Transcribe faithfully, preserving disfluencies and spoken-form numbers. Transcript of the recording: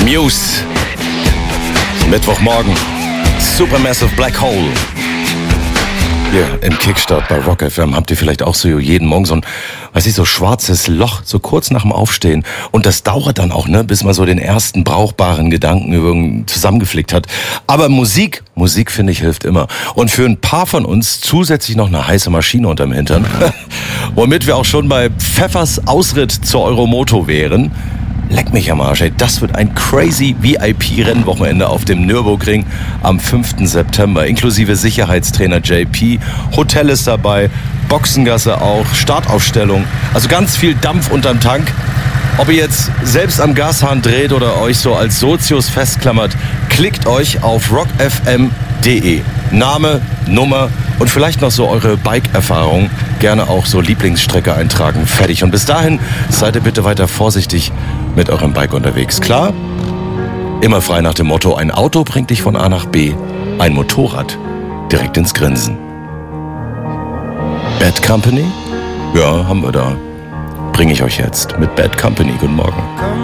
Muse. Mittwochmorgen. Supermassive Black Hole. Hier im Kickstart bei Rock F M habt ihr vielleicht auch so jeden Morgen so ein, weiß ich, so schwarzes Loch, so kurz nach dem Aufstehen. Und das dauert dann auch, ne, bis man so den ersten brauchbaren Gedanken zusammengeflickt hat. Aber Musik, Musik finde ich hilft immer. Und für ein paar von uns zusätzlich noch eine heiße Maschine unterm Hintern. Womit wir auch schon bei Pfeffers Ausritt zur Euromoto wären. Leck mich am Arsch, ey. Das wird ein crazy V I P-Rennwochenende auf dem Nürburgring am fünften September. Inklusive Sicherheitstrainer J P, Hotel ist dabei, Boxengasse auch, Startaufstellung. Also ganz viel Dampf unterm Tank. Ob ihr jetzt selbst am Gashahn dreht oder euch so als Sozius festklammert, klickt euch auf rock f m punkt d e. Name, Nummer und vielleicht noch so eure Bike-Erfahrung. Gerne auch so Lieblingsstrecke eintragen. Fertig. Und bis dahin seid ihr bitte weiter vorsichtig mit eurem Bike unterwegs. Klar? Immer frei nach dem Motto, ein Auto bringt dich von A nach B, ein Motorrad direkt ins Grinsen. Bad Company? Ja, haben wir da. Bringe ich euch jetzt mit Bad Company. Guten Morgen.